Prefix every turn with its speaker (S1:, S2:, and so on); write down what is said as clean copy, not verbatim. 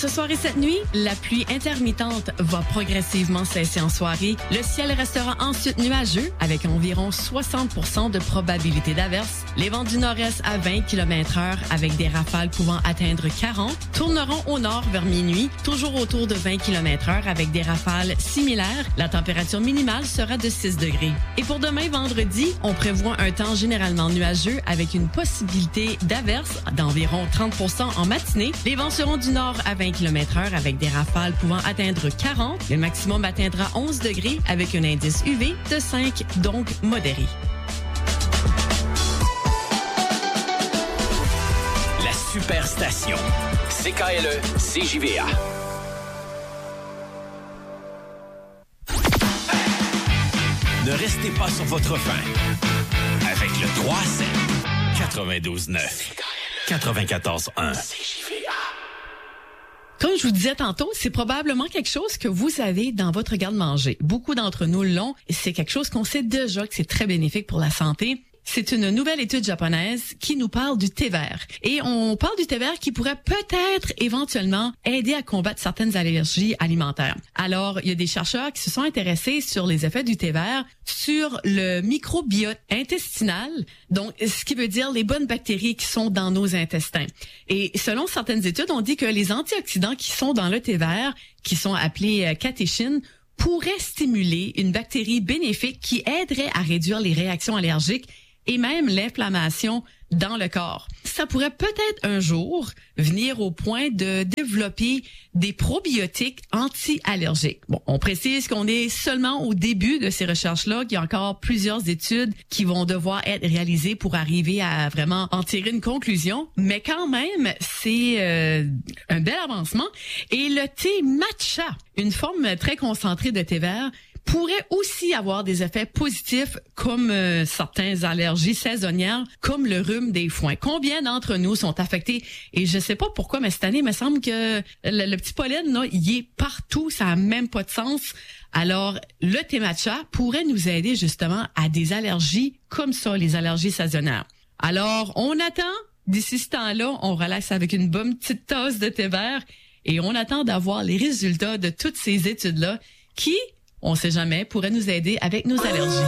S1: ce soir et cette nuit, la pluie intermittente va progressivement cesser en soirée. Le ciel restera ensuite nuageux avec environ 60% de probabilité d'averse. Les vents du nord-est à 20 km/h avec des rafales pouvant atteindre 40 tourneront au nord vers minuit, toujours autour de 20 km/h avec des rafales similaires. La température minimale sera de 6 degrés. Et pour demain, vendredi, on prévoit un temps généralement nuageux avec une possibilité d'averse d'environ 30% en matinée. Les vents seront du nord à 20 km/h avec des rafales pouvant atteindre 40. Le maximum atteindra 11 degrés avec un indice UV de 5, donc modéré.
S2: La Superstation. CKLE, CJVA. Ne restez pas sur votre faim. Avec le 3-7, 92-9, 94-1. CJVA.
S1: Comme je vous disais tantôt, c'est probablement quelque chose que vous avez dans votre garde-manger. Beaucoup d'entre nous l'ont et c'est quelque chose qu'on sait déjà que c'est très bénéfique pour la santé. C'est une nouvelle étude japonaise qui nous parle du thé vert. Et on parle du thé vert qui pourrait peut-être éventuellement aider à combattre certaines allergies alimentaires. Alors, il y a des chercheurs qui se sont intéressés sur les effets du thé vert sur le microbiote intestinal, donc ce qui veut dire les bonnes bactéries qui sont dans nos intestins. Et selon certaines études, on dit que les antioxydants qui sont dans le thé vert, qui sont appelés catéchines, pourraient stimuler une bactérie bénéfique qui aiderait à réduire les réactions allergiques et même l'inflammation dans le corps. Ça pourrait peut-être un jour venir au point de développer des probiotiques anti-allergiques. Bon, on précise qu'on est seulement au début de ces recherches-là, qu'il y a encore plusieurs études qui vont devoir être réalisées pour arriver à vraiment en tirer une conclusion, mais quand même, c'est un bel avancement. Et le thé matcha, une forme très concentrée de thé vert, pourrait aussi avoir des effets positifs comme certaines allergies saisonnières, comme le rhume des foins. Combien d'entre nous sont affectés? Et je sais pas pourquoi, mais cette année, il me semble que le petit pollen, là, il est partout, ça a même pas de sens. Alors, le thé matcha pourrait nous aider justement à des allergies comme ça, les allergies saisonnières. Alors, on attend. D'ici ce temps-là, on relaxe avec une bonne petite tasse de thé vert et on attend d'avoir les résultats de toutes ces études-là qui, on sait jamais, pourraient nous aider avec nos allergies.